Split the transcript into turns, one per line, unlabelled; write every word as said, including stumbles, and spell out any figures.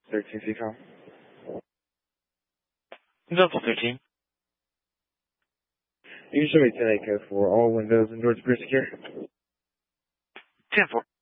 thirteen C com.
Delta thirteen.
You can show me ten eight code for all windows and doors are secure.
ten four.